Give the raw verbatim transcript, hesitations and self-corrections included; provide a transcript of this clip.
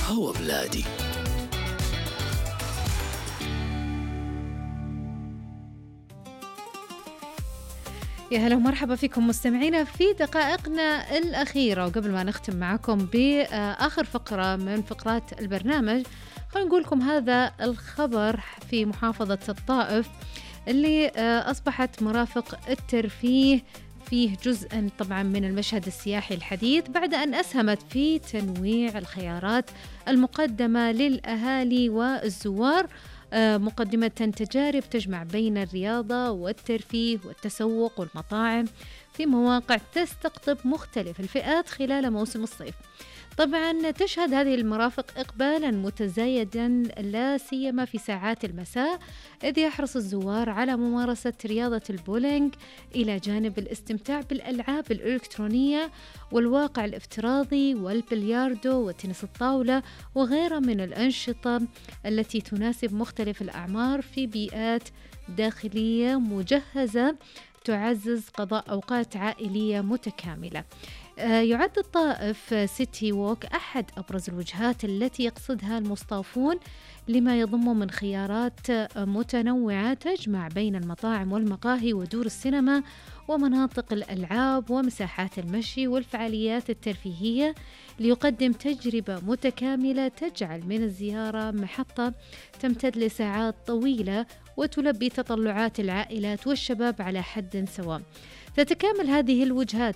هوا بلادي. يا هلا ومرحبا فيكم مستمعينا في دقائقنا الأخيرة، وقبل ما نختم معكم بآخر فقرة من فقرات البرنامج خلينا نقول لكم هذا الخبر في محافظة الطائف اللي أصبحت مرافق الترفيه فيه جزءا طبعا من المشهد السياحي الحديث بعد أن أسهمت في تنويع الخيارات المقدمة للأهالي والزوار، مقدمة تجارب تجمع بين الرياضة والترفيه والتسوق والمطاعم في مواقع تستقطب مختلف الفئات خلال موسم الصيف. طبعا تشهد هذه المرافق إقبالا متزايدا لا سيما في ساعات المساء، إذ يحرص الزوار على ممارسة رياضة البولينج إلى جانب الاستمتاع بالألعاب الإلكترونية والواقع الافتراضي والبلياردو وتنس الطاولة وغيرها من الأنشطة التي تناسب مختلف الأعمار في بيئات داخلية مجهزة تعزز قضاء أوقات عائلية متكاملة. يعد الطائف سيتي ووك أحد أبرز الوجهات التي يقصدها المصطافون لما يضم من خيارات متنوعة تجمع بين المطاعم والمقاهي ودور السينما ومناطق الألعاب ومساحات المشي والفعاليات الترفيهية، ليقدم تجربة متكاملة تجعل من الزيارة محطة تمتد لساعات طويلة وتلبي تطلعات العائلات والشباب على حد سواء. تتكامل هذه الوجهات